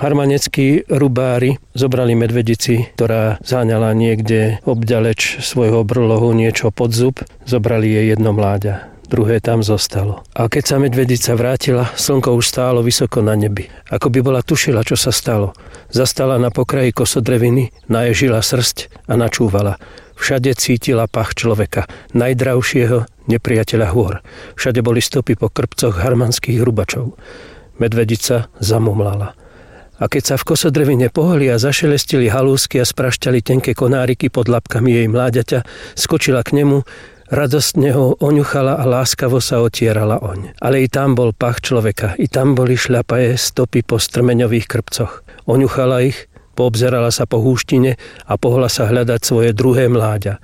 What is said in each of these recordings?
Harmaneckí rubári zobrali medvedici, ktorá záňala niekde obďaleč svojho brlohu niečo pod zub, zobrali jej jedno mláďa. Druhé tam zostalo. A keď sa medvedica vrátila, slnko už stálo vysoko na nebi. Ako by bola tušila, čo sa stalo. Zastala na pokraji kosodreviny, naježila srsť a načúvala. Všade cítila pach človeka, najdravšieho nepriateľa hôr. Všade boli stopy po krpcoch harmanských hrubačov. Medvedica zamumlala. A keď sa v kosodrevine pohli a zašelestili halúsky a sprašťali tenké konáriky pod labkami jej mláďaťa, skočila k nemu, radostne ho oňuchala a láskavo sa otierala oň. Ale i tam bol pach človeka, i tam boli šľapaje stopy po strmeňových krpcoch. Oňuchala ich, poobzerala sa po húštine a pohla sa hľadať svoje druhé mláďa.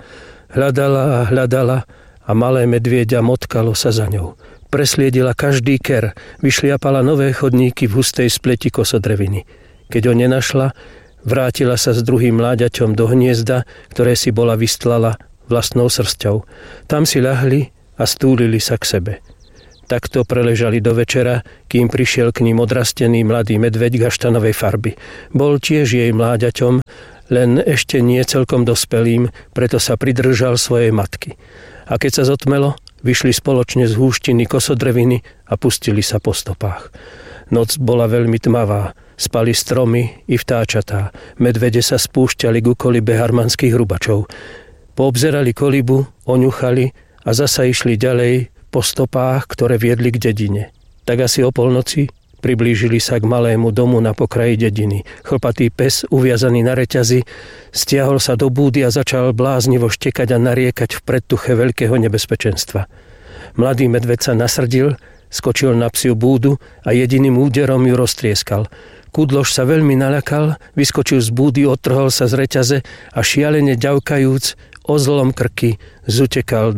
Hľadala a malé medvieďa motkalo sa za ňou. Presliedila každý ker, vyšliapala nové chodníky v hustej spleti kosodreviny. Keď ho nenašla, vrátila sa s druhým mláďaťom do hniezda, ktoré si bola vystlala vlastnou srsťou. Tam si ľahli a stúlili sa k sebe. Takto preležali do večera, kým prišiel k ním odrastený mladý medveď gaštanovej farby. Bol tiež jej mláďaťom, len ešte nie celkom dospelým, preto sa pridržal svojej matky. A keď sa zotmelo, vyšli spoločne z húštiny kosodreviny a pustili sa po stopách. Noc bola veľmi tmavá, spali stromy i vtáčatá. Medvede sa spúšťali ku kolibe harmanských hrubačov. Poobzerali kolibu, oňuchali a zasa išli ďalej po stopách, ktoré viedli k dedine. Tak asi o polnoci priblížili sa k malému domu na pokraji dediny. Chlpatý pes, uviazaný na reťazi, stiahol sa do búdy a začal bláznivo štekať a nariekať v predtuche veľkého nebezpečenstva. Mladý medveď sa nasrdil, skočil na psiu búdu a jediným úderom ju roztrieskal. Kudloš sa veľmi naľakal, vyskočil z búdy, odtrhol sa z reťaze a šialene ďavkajúc, ozlom krky zutekal